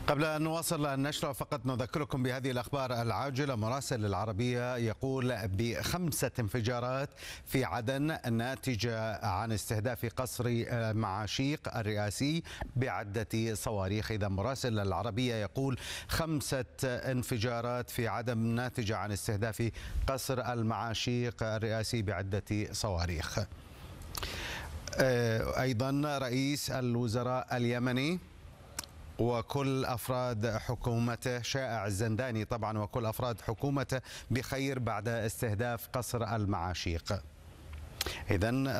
قبل أن نواصل النشرة فقط نذكركم بهذه الأخبار العاجلة. مراسل العربية يقول ب5 انفجارات في عدن ناتجة عن استهداف قصر معاشيق الرئاسي بعدة صواريخ. إذا مراسل العربية يقول 5 انفجارات في عدن ناتجة عن استهداف قصر المعاشيق الرئاسي بعدة صواريخ. أيضا رئيس الوزراء اليمني وكل أفراد حكومته، شائع الزنداني طبعا، وكل أفراد حكومته بخير بعد استهداف قصر المعاشيق. إذن